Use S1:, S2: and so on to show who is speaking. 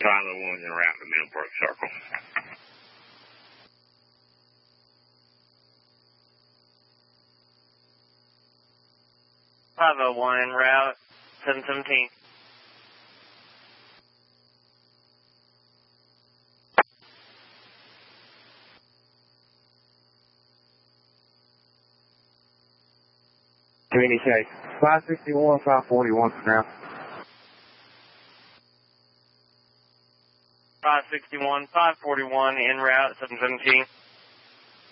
S1: 501 en route to Middleburg Circle.
S2: 501 en route, 717.
S3: Communicate. 561, 541 for now.
S2: 561, 541 en route, 717.